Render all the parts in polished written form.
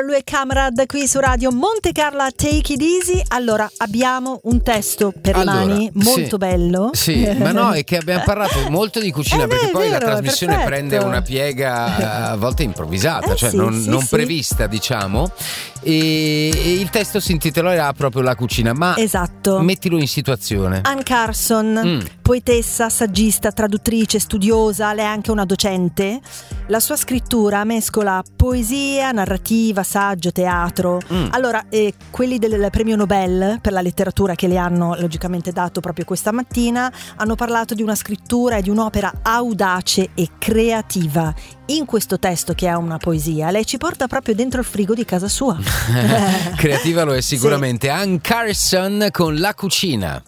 lui è Camrad qui su Radio Monte Carlo a Take It Easy. Allora, abbiamo un testo per le mani molto bello. Sì, ma no, è che abbiamo parlato molto di cucina perché poi vero, la trasmissione perfetto. prende una piega a volte improvvisata, cioè non prevista, diciamo. E il testo si intitolerà proprio La cucina, ma esatto. Mettilo in situazione. Ann Carson, poetessa, saggista, traduttrice, studiosa, lei è anche una docente. La sua scrittura mescola poesia, narrativa, saggio, teatro. Allora, quelli del premio Nobel per la letteratura che le hanno logicamente dato proprio questa mattina hanno parlato di una scrittura e di un'opera audace e creativa. In questo testo, che ha una poesia, lei ci porta proprio dentro il frigo di casa sua. Creativa lo è sicuramente. Sì. Ann Carson con La cucina.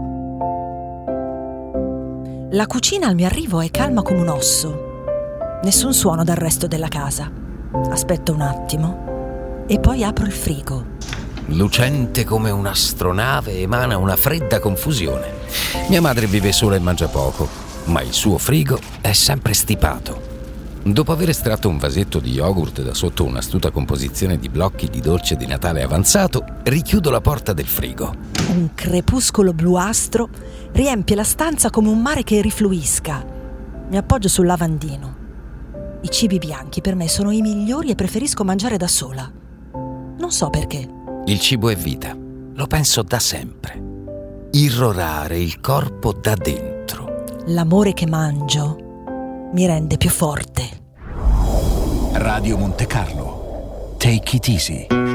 La cucina al mio arrivo è calma come un osso. Nessun suono dal resto della casa. Aspetto un attimo e poi apro il frigo. Lucente come un'astronave emana una fredda confusione. Mia madre vive sola e mangia poco, ma il suo frigo è sempre stipato. Dopo aver estratto un vasetto di yogurt da sotto un'astuta composizione di blocchi di dolce di Natale avanzato, richiudo la porta del frigo. Un crepuscolo bluastro riempie la stanza come un mare che rifluisca. Mi appoggio sul lavandino. I cibi bianchi per me sono i migliori e preferisco mangiare da sola. Non so perché. Il cibo è vita, lo penso da sempre. Irrorare il corpo da dentro. L'amore che mangio mi rende più forte. Radio Monte Carlo. Take it easy.